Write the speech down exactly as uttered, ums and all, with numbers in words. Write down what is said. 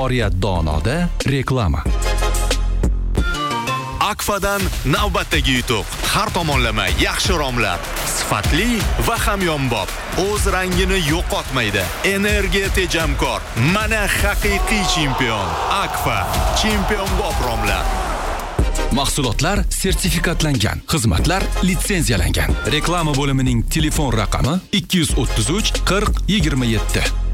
Oriyat Donoda reklama. Akfadan navbatdagi yutuq. Har tomonlama yaxshi romlar, sifatli va hamyonbop. O'z rangini yo'qotmaydi. Energiya tejamkor. Mana haqiqiy chempion. Akfa chempionbop romlar. Mahsulotlar sertifikatlangan, xizmatlar litsenziyalangan. Reklama bo'limining telefon raqami ikki yuz o'ttiz uch qirq yigirma yetti.